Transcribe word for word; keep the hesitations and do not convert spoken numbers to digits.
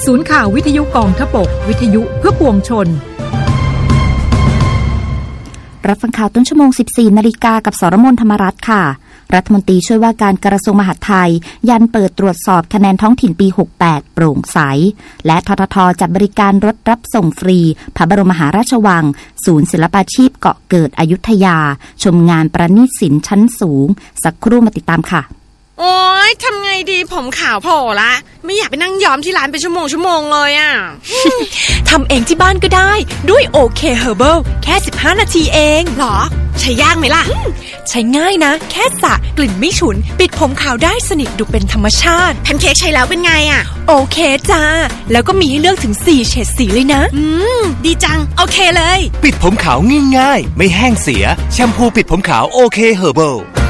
ศูนย์ข่าววิทยุกองทพบกวิทยุเพื่อปวงชนรับฟังข่าวต้นชั่วโมง สิบสี่นาฬิกากับสรมนธรรมรัตน์ค่ะรัฐมนตรีช่วยว่าการกระทรวงมหาดไทยยันเปิดตรวจสอบคะแนนท้องถิ่นปีหกสิบแปดโปร่งใสและททท.จัดบริการรถรับส่งฟรีพระบรมมหาราชวังศูนย์ศิลปาชีพเกาะเกิดอยุธยาชมงานประณีตศิลป์ชั้นสูงสักครู่มาติดตามค่ะโอ๊ยทำไงดีผมขาวโผล่ละไม่อยากไปนั่งย้อมที่ร้านเป็นชั่วโมงชั่วโมงเลยอ่ะทำเองที่บ้านก็ได้ด้วยโอเคเฮอร์เบิลแค่สิบห้านาทีเองหรอใช้ยากไหมล่ะใช้ง่ายนะแค่สระกลิ่นไม่ฉุนปิดผมขาวได้สนิทดูเป็นธรรมชาติแพนเค้กใช้แล้วเป็นไงอ่ะโอเคจ้าแล้วก็มีให้เลือกถึงสี่เฉดสีเลยนะอืมดีจังโอเคเลยปิดผมขาวง่ายๆไม่แห้งเสียแชมพูปิดผมขาวโอเคเฮอร์เบิล